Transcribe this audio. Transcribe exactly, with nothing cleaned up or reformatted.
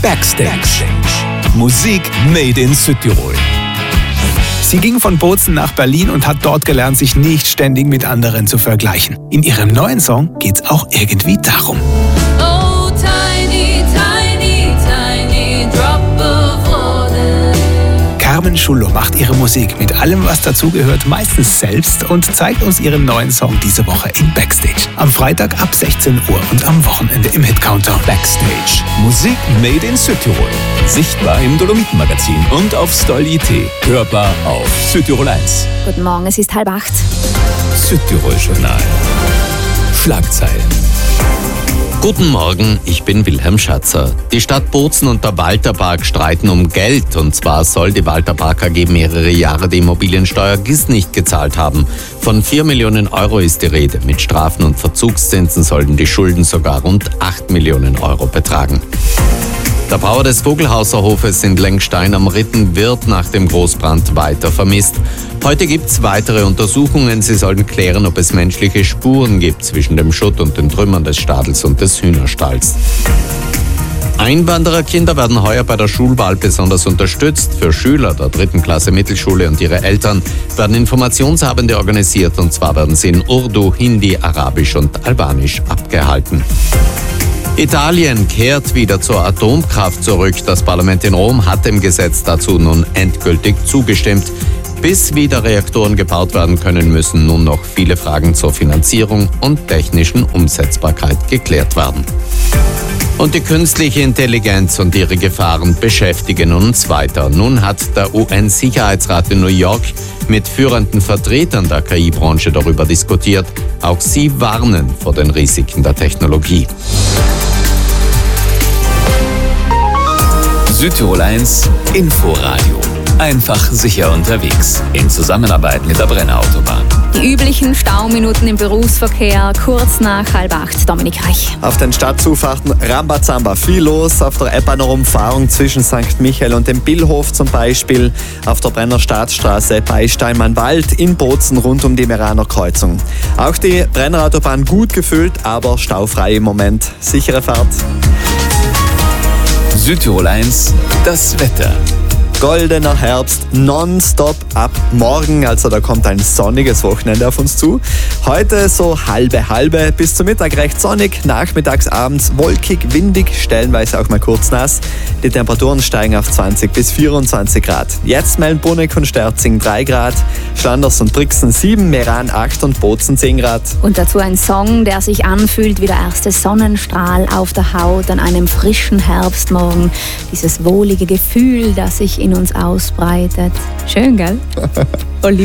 Backstage. Musik made in Südtirol. Sie ging von Bozen nach Berlin und hat dort gelernt, sich nicht ständig mit anderen zu vergleichen. In ihrem neuen Song geht's auch irgendwie darum. Oh, tiny, tiny, tiny drop of water. Carmen Schullo macht ihre Musik mit allem, was dazugehört, meistens selbst und zeigt uns ihren neuen Song diese Woche in Backstage. Am Freitag ab sechzehn Uhr und am Wochenende im Hit-Counter. Backstage. Musik made in Südtirol. Sichtbar im Dolomiten-Magazin und auf Stolli punkt it. Hörbar auf Südtirol eins. Guten Morgen, es ist halb acht. Südtirol-Journal. Schlagzeilen. Guten Morgen, ich bin Wilhelm Schatzer. Die Stadt Bozen und der Walterpark streiten um Geld. Und zwar soll die Walterpark A G mehrere Jahre die Immobiliensteuer G I S nicht gezahlt haben. Von vier Millionen Euro ist die Rede. Mit Strafen und Verzugszinsen sollten die Schulden sogar rund acht Millionen Euro betragen. Der Bauer des Vogelhauser Hofes in Lengstein am Ritten wird nach dem Großbrand weiter vermisst. Heute gibt es weitere Untersuchungen. Sie sollen klären, ob es menschliche Spuren gibt zwischen dem Schutt und den Trümmern des Stadels und des Hühnerstalls. Einwandererkinder werden heuer bei der Schulwahl besonders unterstützt. Für Schüler der dritten Klasse Mittelschule und ihre Eltern werden Informationsabende organisiert. Und zwar werden sie in Urdu, Hindi, Arabisch und Albanisch abgehalten. Italien kehrt wieder zur Atomkraft zurück. Das Parlament in Rom hat dem Gesetz dazu nun endgültig zugestimmt. Bis wieder Reaktoren gebaut werden können, müssen nun noch viele Fragen zur Finanzierung und technischen Umsetzbarkeit geklärt werden. Und die künstliche Intelligenz und ihre Gefahren beschäftigen uns weiter. Nun hat der U N-Sicherheitsrat in New York mit führenden Vertretern der K I-Branche darüber diskutiert. Auch sie warnen vor den Risiken der Technologie. Südtirol eins Inforadio. Einfach sicher unterwegs. In Zusammenarbeit mit der Brenner Autobahn. Die üblichen Stauminuten im Berufsverkehr, kurz nach halb acht. Dominik Reich. Auf den Stadtzufahrten Rambazamba viel los. Auf der Eppaner-Umfahrung zwischen Sankt Michael und dem Billhof zum Beispiel. Auf der Brenner Staatsstraße bei Steinmannwald in Bozen rund um die Meraner Kreuzung. Auch die Brenner Autobahn gut gefüllt, aber staufrei im Moment. Sichere Fahrt. Südtirol eins, das Wetter. Goldener Herbst, nonstop ab morgen, also da kommt ein sonniges Wochenende auf uns zu. Heute so halbe halbe, bis zum Mittag recht sonnig, nachmittags, abends wolkig, windig, stellenweise auch mal kurz nass. Die Temperaturen steigen auf zwanzig bis vierundzwanzig Grad. Jetzt melden Bruneck und Sterzing drei Grad, Schlanders und Brixen sieben, Meran acht und Bozen zehn Grad. Und dazu ein Song, der sich anfühlt wie der erste Sonnenstrahl auf der Haut an einem frischen Herbstmorgen. Dieses wohlige Gefühl, das sich in uns ausbreitet. Schön, gell? Oliver.